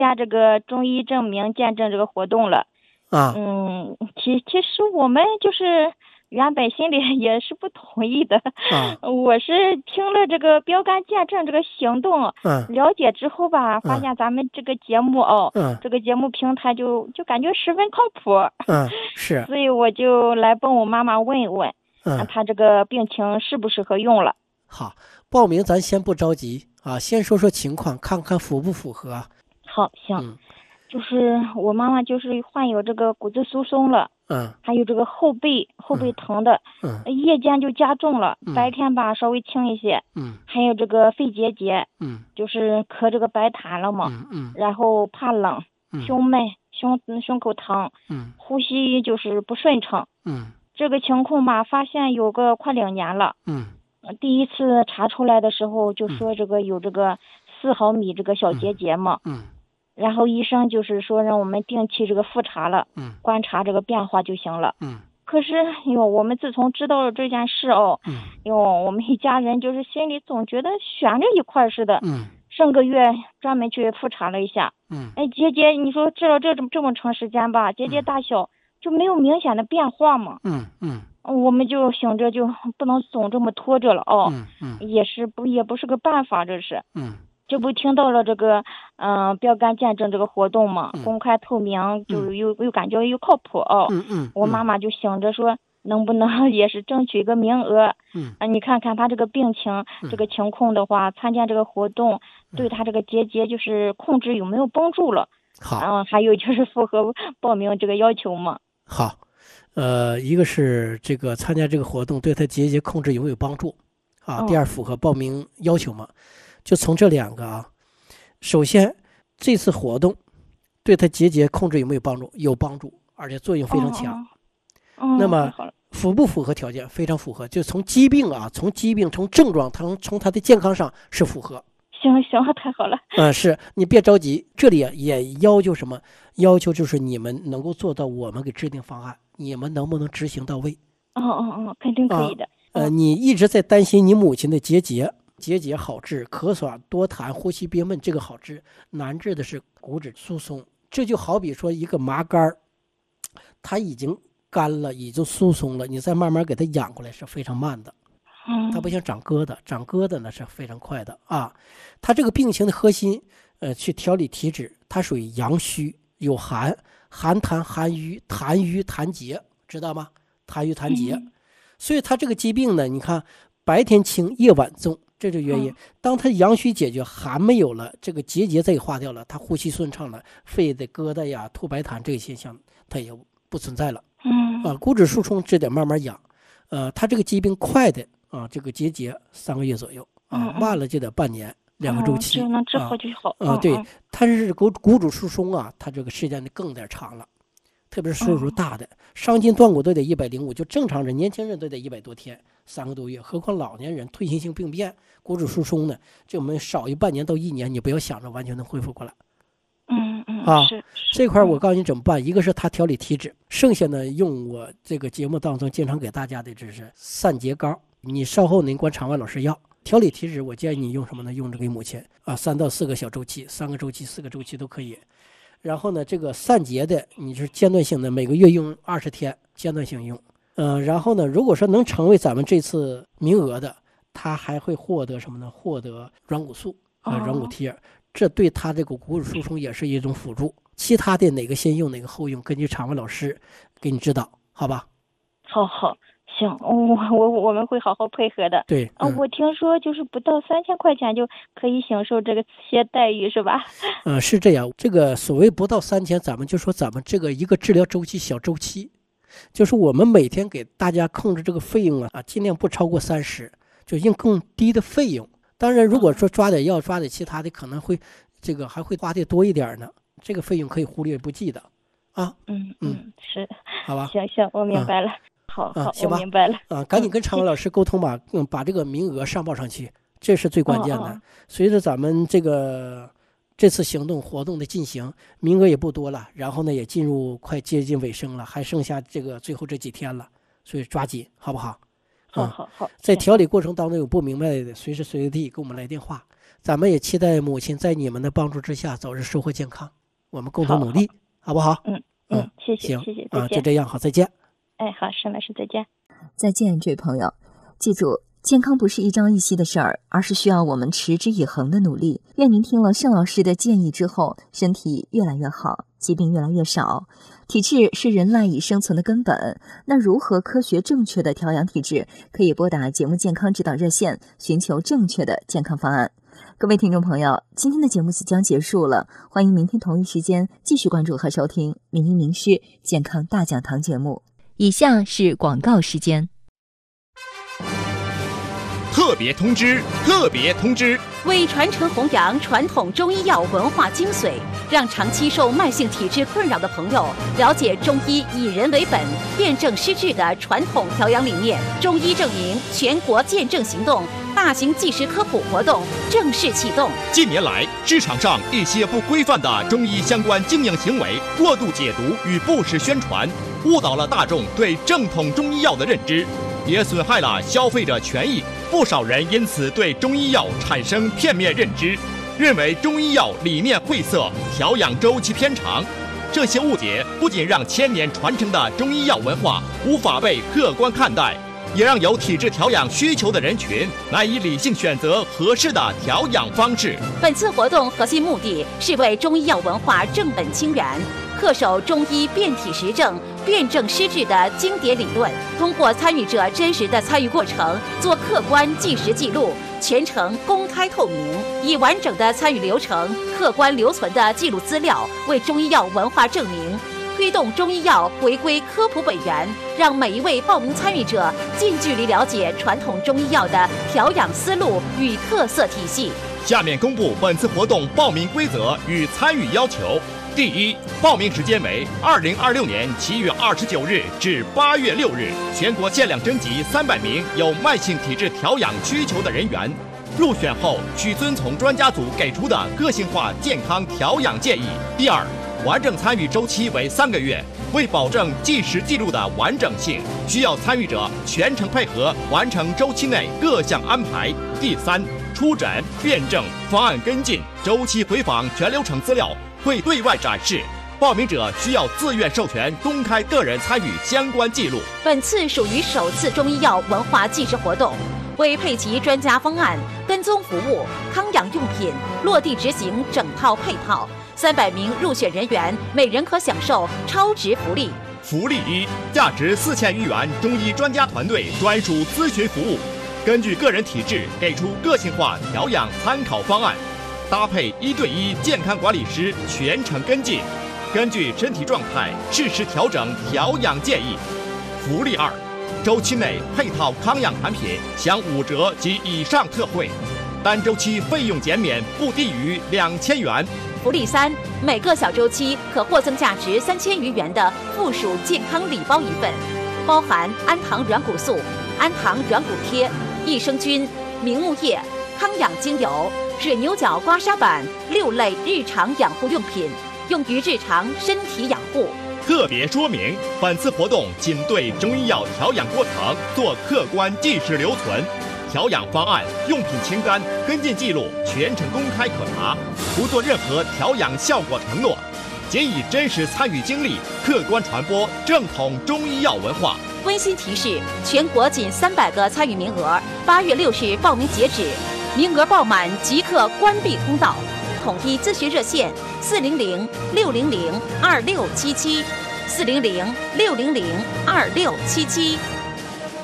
加这个中医证明见证这个活动了。 啊， 其实我们就是原本心里也是不同意的。 啊， 我是听了这个标杆见证这个行动了解之后吧，发现咱们这个节目这个节目平台就感觉十分靠谱。 是， 所以我就来帮我妈妈问一问，她这个病情适不适合用了。 好，报名咱先不着急啊，先说说情况，看看符不符合。 好，行。就是我妈妈就是患有这个骨质疏松了，还有这个后背疼的，夜间就加重了，白天吧稍微轻一些，还有这个肺结节，就是咳这个白痰了嘛，然后怕冷，胸闷，胸口疼，呼吸就是不顺畅，这个情况吧发现有个快2年了，第一次查出来的时候就说这个有这个4毫米这个小结节嘛，然后医生就是说让我们定期这个复查了，观察这个变化就行了。可是我们自从知道了这件事我们一家人就是心里总觉得悬着一块似的。上个月专门去复查了一下，结节你说治了这么长时间吧，结节大小就没有明显的变化嘛。我们就想着就不能总这么拖着了也不是个办法，这是。这不听到了这个标杆见证这个活动嘛，公开透明，就又感觉又靠谱我妈妈就想着说能不能也是争取一个名额。你看看她这个病情这个情况的话，参加这个活动对她这个结节就是控制有没有帮助了。 好， 还有就是符合报名这个要求嘛。 好，一个是这个参加这个活动对她结节控制有没有帮助第二符合报名要求嘛。就从这2个首先这次活动对他结节控制有没有帮助？有帮助，而且作用非常强。那么符不符合条件？非常符合。就从疾病从症状从他的健康上是符合。 行，太好了。 是你别着急，这里也要求什么？要求就是你们能够做到我们给制定方案，你们能不能执行到位？ 肯定可以的。 你一直在担心你母亲的结节好治，咳嗽多痰，呼吸憋闷，这个好治，难治的是骨质疏松。这就好比说一个麻杆，它已经干了，已经疏松了，你再慢慢给它养过来是非常慢的。它不像长疙瘩呢是非常快的它这个病情的核心去调理体质，它属于阳虚，有寒痰、寒瘀、痰结，知道吗？痰瘀痰结。所以它这个疾病呢，你看白天轻，夜晚重，这就原因。当它阳虚解决，寒没有了，这个结节再化掉了，它呼吸顺畅了，肺的疙瘩呀、吐白痰这个现象它也不存在了。骨质疏松这点慢慢养。它这个疾病快的这个结节3个月左右慢了就得半年2个周期。 就能治好就好。 对，它是骨质疏松它这个时间更点长了。特别是岁数大的，伤筋断骨都得105，就正常人年轻人都得100多天，3个多月，何况老年人退行性病变骨质疏松呢，就我们少于半年到1年，你不要想着完全能恢复过来。 是这块我告诉你怎么办，一个是他调理体质，剩下呢用我这个节目当中经常给大家的这是散结膏，你稍后您管场外老师要。调理体质我建议你用什么呢？用这个母亲3到4个小周期，3个周期4个周期都可以。然后呢，这个散结的你是间断性的，每个月用20天，间断性用。然后呢，如果说能成为咱们这次名额的，他还会获得什么呢？获得软骨素和软骨贴，这对他这个骨质疏松也是一种辅助。其他的哪个先用哪个后用，根据场外老师给你指导，好吧？ 好，行，我们会好好配合的。 对， 我听说就是不到3000块钱就可以享受这些待遇，是吧？ 是这样。这个所谓不到3000，咱们就说咱们这个一个治疗周期小周期，就是我们每天给大家控制这个费用尽量不超过30，就用更低的费用。当然，如果说抓点药、抓点其他的，可能会这个还会花的多一点呢。这个费用可以忽略不计的是， 好吧？ 行，我明白了。好， 行吧， 我明白了。 赶紧跟常委老师沟通吧，把这个名额上报上去，这是最关键的。随着咱们这次行动活动的进行，名额也不多了，然后呢也快接近尾声了，还剩下这个最后这几天了，所以抓紧，好不好？ 好。 在调理过程当中有不明白的，随时随地给我们来电话。 咱们也期待母亲在你们的帮助之下早日收获健康，我们共同努力，好不好？ 谢谢， 行， 谢谢， 啊，就这样，好，再见。 哎，好，沈老师再见。 再见，这位朋友，记住，健康不是一朝一夕的事儿，而是需要我们持之以恒的努力。愿您听了盛老师的建议之后，身体越来越好，疾病越来越少。体质是人赖以生存的根本，那如何科学正确的调养体质？可以拨打节目健康指导热线，寻求正确的健康方案。各位听众朋友，今天的节目即将结束了，欢迎明天同一时间继续关注和收听名医名师健康大讲堂节目。以下是广告时间。 特别通知！特别通知！ 为传承弘扬传统中医药文化精髓，让长期受慢性体质困扰的朋友了解中医以人为本、辨证施治的传统调养理念。中医证明全国见证行动大型纪实科普活动正式启动。 近年来，市场上一些不规范的中医相关经营行为、过度解读与不实宣传，误导了大众对正统中医药的认知，也损害了消费者权益。不少人因此对中医药产生片面认知，认为中医药理念晦涩，调养周期偏长。这些误解不仅让千年传承的中医药文化无法被客观看待，也让有体质调养需求的人群难以理性选择合适的调养方式。 本次活动核心目的是为中医药文化正本清源，恪守中医辨体实证、辨证施治的经典理论，通过参与者真实的参与过程做客观纪实记录，全程公开透明，以完整的参与流程、客观留存的记录资料为中医药文化证明，推动中医药回归科普本源，让每一位报名参与者近距离了解传统中医药的调养思路与特色体系。 下面公布本次活动报名规则与参与要求。第一，报名时间为2026年7月29日至8月6日，全国限量征集300名有慢性体质调养需求的人员。入选后需遵从专家组给出的个性化健康调养建议。第二，完整参与周期为3个月，为保证纪实记录的完整性，需要参与者全程配合完成周期内各项安排。第三，出诊、辩证、方案跟进、周期回访全流程资料会对外展示，报名者需要自愿授权公开个人参与相关记录。 本次属于首次中医药文化纪实活动，为配齐专家方案、跟踪服务、康养用品落地执行整套配套，300名入选人员每人可享受超值福利。 福利一，价值4000余元中医专家团队专属咨询服务，根据个人体质给出个性化调养参考方案，搭配1对1健康管理师全程跟进，根据身体状态适时调整调养建议。福利二，周期内配套康养产品享5折及以上特惠，单周期费用减免不低于2000元。 福利三，每个小周期可获赠价值3000余元的附属健康礼包1份，包含氨糖软骨素、氨糖软骨贴、益生菌、明目液、康养精油、水牛角刮痧板6类日常养护用品，用于日常身体养护。 特别说明，本次活动仅对中医药调养过程做客观纪实留存，调养方案、用品清单、跟进记录全程公开可查，不做任何调养效果承诺，仅以真实参与经历客观传播正统中医药文化。 温馨提示：全国仅300个参与名额，8月6日报名截止，名额爆满即刻关闭通道。统一咨询热线：400-600-2677，400-600-2677。